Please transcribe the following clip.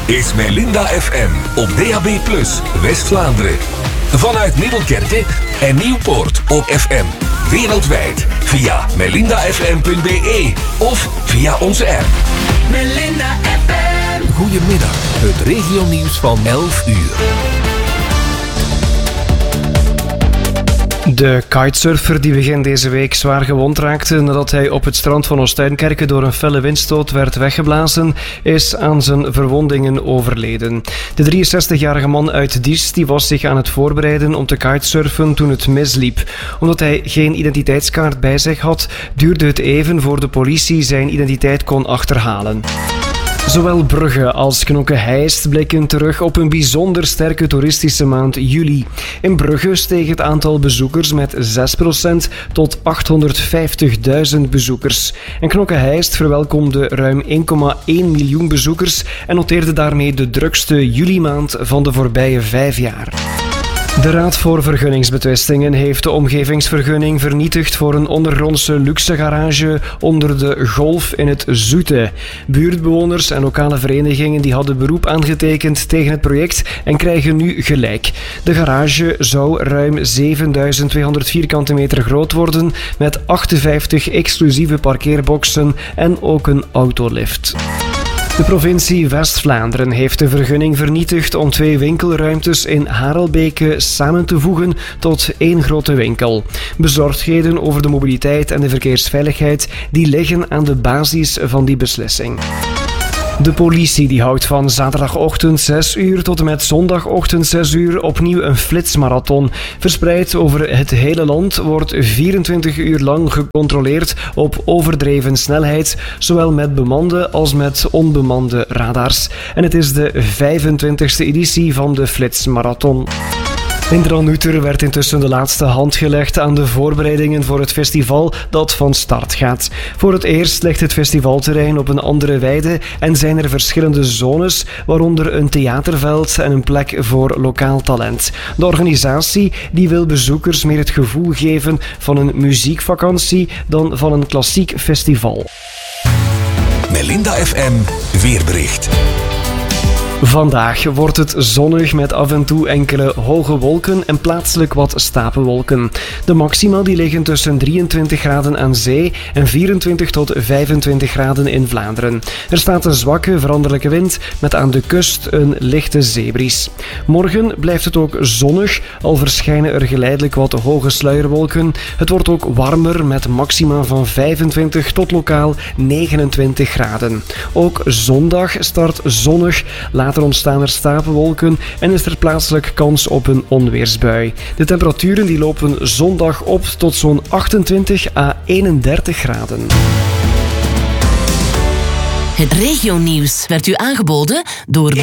is Melinda FM op DAB+, West-Vlaanderen. Vanuit Middelkerke en Nieuwpoort op FM. Wereldwijd via melindafm.be of via onze app. Melinda FM. Goedemiddag, het regionieuws van 11 uur. De kitesurfer die begin deze week zwaar gewond raakte nadat hij op het strand van Oostuinkerke door een felle windstoot werd weggeblazen, is aan zijn verwondingen overleden. De 63-jarige man uit Diest die was zich aan het voorbereiden om te kitesurfen toen het misliep. Omdat hij geen identiteitskaart bij zich had, duurde het even voor de politie zijn identiteit kon achterhalen. Zowel Brugge als Knokke-Heist blikken terug op een bijzonder sterke toeristische maand juli. In Brugge steeg het aantal bezoekers met 6% tot 850.000 bezoekers. En Knokke-Heist verwelkomde ruim 1,1 miljoen bezoekers en noteerde daarmee de drukste juli-maand van de voorbije 5 jaar. De Raad voor Vergunningsbetwistingen heeft de omgevingsvergunning vernietigd voor een ondergrondse luxe garage onder de Golf in het Zoete. Buurtbewoners en lokale verenigingen die hadden beroep aangetekend tegen het project en krijgen nu gelijk. De garage zou ruim 7200 vierkante meter groot worden met 58 exclusieve parkeerboxen en ook een autolift. De provincie West-Vlaanderen heeft de vergunning vernietigd om 2 winkelruimtes in Harelbeke samen te voegen tot 1 grote winkel. Bezorgdheden over de mobiliteit en de verkeersveiligheid die liggen aan de basis van die beslissing. De politie die houdt van zaterdagochtend 6 uur tot en met zondagochtend 6 uur opnieuw een flitsmarathon. Verspreid over het hele land wordt 24 uur lang gecontroleerd op overdreven snelheid, zowel met bemande als met onbemande radars. En het is de 25e editie van de flitsmarathon. In Dranouter werd intussen de laatste hand gelegd aan de voorbereidingen voor het festival dat van start gaat. Voor het eerst ligt het festivalterrein op een andere weide en zijn er verschillende zones, waaronder een theaterveld en een plek voor lokaal talent. De organisatie die wil bezoekers meer het gevoel geven van een muziekvakantie dan van een klassiek festival. Melinda FM weerbericht. Vandaag wordt het zonnig met af en toe enkele hoge wolken en plaatselijk wat stapelwolken. De maxima die liggen tussen 23 graden aan zee en 24 tot 25 graden in Vlaanderen. Er staat een zwakke veranderlijke wind met aan de kust een lichte zeebries. Morgen blijft het ook zonnig, al verschijnen er geleidelijk wat hoge sluierwolken. Het wordt ook warmer met maxima van 25 tot lokaal 29 graden. Ook zondag start zonnig. Later ontstaan er stapelwolken en is er plaatselijk kans op een onweersbui. De temperaturen die lopen zondag op tot zo'n 28 à 31 graden. Het regionieuws werd u aangeboden door